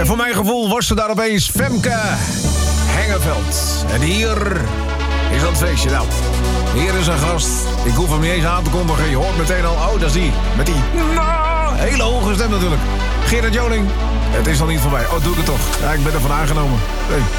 En voor mijn gevoel was ze daar opeens Femke Hengeveld. En hier is dat feestje. Nou, hier is een gast. Ik hoef hem niet eens aan te kondigen. Je hoort meteen al, oh, dat is die. Met die hele hoge stem natuurlijk. Gerard Joling. Het is nog niet voorbij. Oh, doe ik het toch. Ja, ik ben ervan aangenomen. Hey.